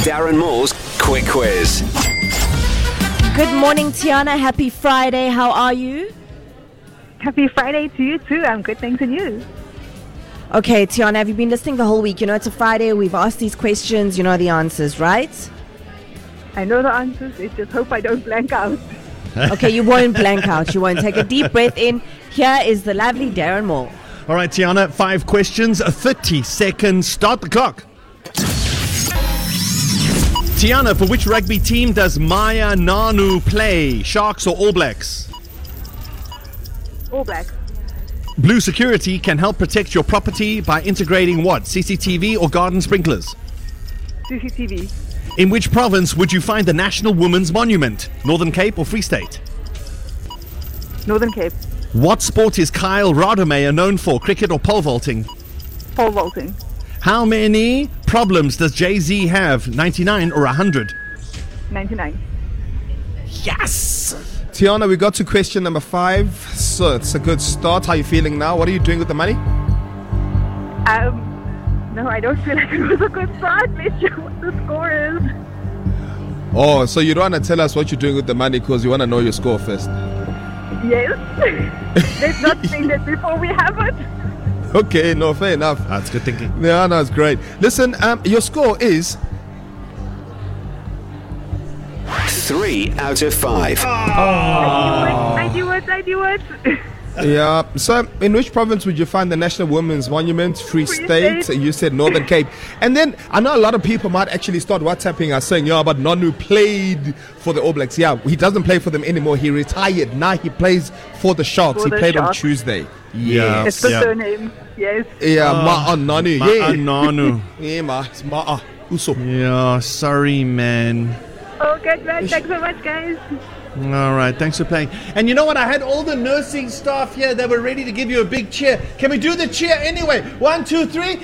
Darren Moore's Quick Quiz. Good morning, Tiana. Happy Friday. How are you? Happy Friday to you too. I'm good, thanks, and you? Okay, Tiana, have you been listening the whole week? You know, it's a Friday. We've asked these questions. You know the answers, right? I know the answers. I just hope I don't blank out. Okay, you won't blank out. You won't. Take a deep breath in. Here is the lovely Darren Moore. All right, Tiana, 5 questions, 30 seconds. Start the clock. Tiana, for which rugby team does Maya Nanu play? Sharks or All Blacks? All Blacks. Blue Security can help protect your property by integrating what? CCTV or garden sprinklers? CCTV. In which province would you find the National Women's Monument? Northern Cape or Free State? Northern Cape. What sport is Kyle Rademeyer known for? Cricket or pole vaulting? Pole vaulting. How many problems does Jay-Z have? 99 or 100? 99. Yes! Tiana, we got to question number 5, so it's a good start. How are you feeling now? What are you doing with the money? No, I don't feel like it was a good start. Let's show what the score is. Oh, so you don't want to tell us what you're doing with the money because you want to know your score first? Yes. Let's not say that before we have it. Okay, no, fair enough. That's good thinking. Yeah, no, it's great. Listen, your score is 3 out of 5. I do it. yeah. So, in which province would you find the National Women's Monument? Free State. You said Northern Cape. And then I know a lot of people might actually start WhatsApping us saying, yeah, but Nanu played for the All Blacks. Yeah, he doesn't play for them anymore. He retired. Now he plays for the Sharks. He played on Tuesday. Yeah. It's the surname. Yes. Yeah, Ma'a Nanu. Ma'a Nanu. Yeah, it's Ma'a Uso. Yeah, sorry, man. Oh, good, man. Thanks so much, guys. All right, thanks for playing. And you know what? I had all the nursing staff here that were ready to give you a big cheer. Can we do the cheer anyway? 1, 2, 3.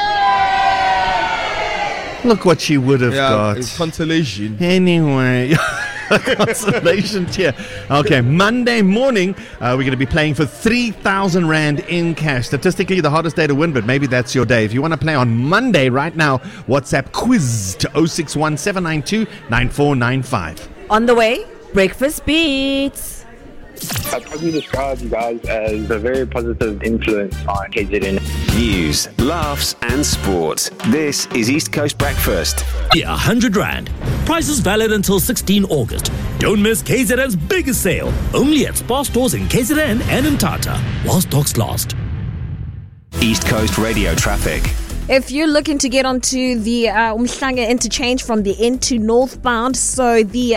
Hey! Look what she would have got. It's consolation. Anyway, consolation cheer. Okay, Monday morning, we're going to be playing for 3,000 Rand in cash. Statistically, the hardest day to win, but maybe that's your day. If you want to play on Monday right now, WhatsApp quiz to 061 792 9495. On the way, Breakfast Beats. I'd probably describe you guys as a very positive influence on KZN. News, laughs and sport. This is East Coast Breakfast. Yeah, 100 Rand. Prices valid until 16 August. Don't miss KZN's biggest sale. Only at Spar stores in KZN and in Tata. While stocks last. East Coast Radio traffic. If you're looking to get onto the Umhlanga interchange from the into northbound, so the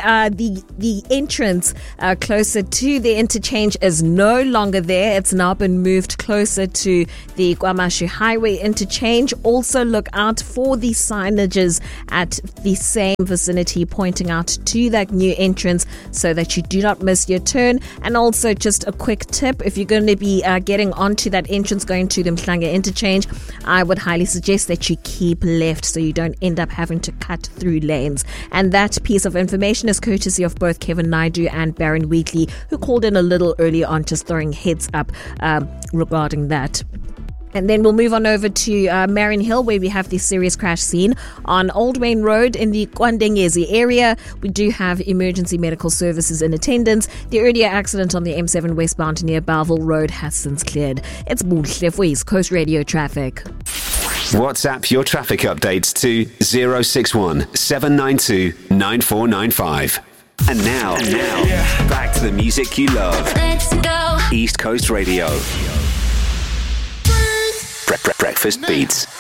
entrance closer to the interchange is no longer there. It's now been moved closer to the KwaMashu Highway interchange. Also look out for the signages at the same vicinity pointing out to that new entrance so that you do not miss your turn. And also just a quick tip, if you're going to be getting onto that entrance going to the Umhlanga interchange, I would highly suggest that you keep left so you don't end up having to cut through lanes. And that piece of information is courtesy of both Kevin Naidu and Baron Wheatley, who called in a little earlier on, just throwing heads up regarding that. And then we'll move on over to Marion Hill, where we have the serious crash scene on Old Wayne Road in the Kwandengezi area. We do have emergency medical services in attendance. The earlier accident on the M7 westbound near Bellville Road has since cleared. It's Buhle for East Coast Radio traffic. WhatsApp your traffic updates to 061 792 9495. And now, back to the music you love. Let's go. East Coast Radio. Breakfast Beats.